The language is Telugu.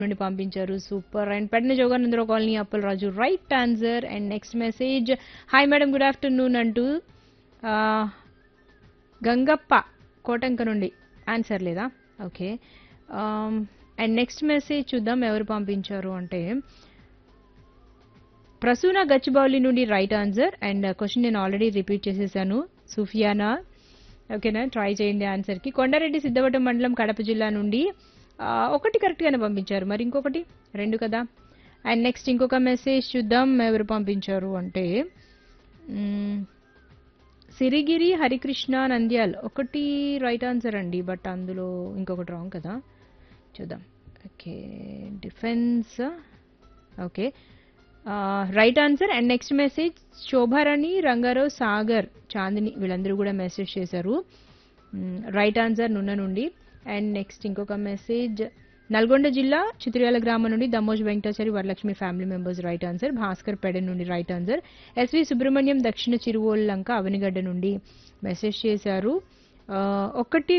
నుండి పంపించారు super. And Pedana Jogananda Rao colony Appalaraju right answer. And next message hi madam good afternoon అంటూ ఆ, గంగప్ప కోటంక నుండి ఆన్సర్ లేదా ఓకే. అండ్ నెక్స్ట్ మెసేజ్ చూద్దాం ఎవరు పంపించారు అంటే ప్రసూన గచ్చిబౌలి నుండి రైట్ ఆన్సర్. అండ్ క్వశ్చన్ నేను ఆల్రెడీ రిపీట్ చేసేసాను సుఫియానా ఓకేనా ట్రై చేయండి ఆన్సర్కి. కొండారెడ్డి సిద్ధవటం మండలం కడప జిల్లా నుండి ఒకటి కరెక్ట్గానే పంపించారు మరి ఇంకొకటి రెండు కదా. అండ్ నెక్స్ట్ ఇంకొక మెసేజ్ చూద్దాం ఎవరు పంపించారు అంటే సిరిగిరి హరికృష్ణ నంద్యాల్ ఒకటి రైట్ ఆన్సర్ అండి బట్ అందులో ఇంకొకటి రాంగ్ కదా చూద్దాం. Okay defence okay right answer. And next message Shobharani Rangarao Sagar Chandini వీళ్ళందరూ కూడా మెసేజ్ చేశారు రైట్ ఆన్సర్ నున్న నుండి. అండ్ నెక్స్ట్ ఇంకొక మెసేజ్ నల్గొండ జిల్లా చిత్రియాల గ్రామం నుండి Dammoju Venkatachari Varalakshmi family members right answer. Bhaskar పెడ నుండి రైట్ ఆన్సర్. ఎస్వి సుబ్రహ్మణ్యం దక్షిణ చిరువోల్లంక అవనిగడ్డ నుండి మెసేజ్ చేశారు ఒకటి